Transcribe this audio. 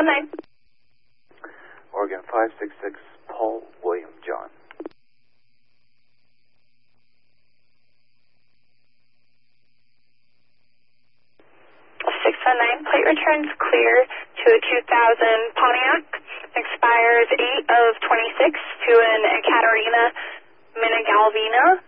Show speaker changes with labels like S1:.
S1: 619.
S2: Oregon 566, Paul William John.
S1: 619, plate returns clear to a 2000 Pontiac, expires 8 of 26 to an Ekaterina Minigalvina,